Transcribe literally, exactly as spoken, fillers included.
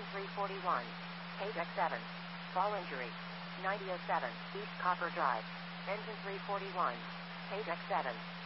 Engine three forty-one. Page X seven. Fall injury. ninety oh seven, East Copper Drive. Engine three forty-one. Page X seven.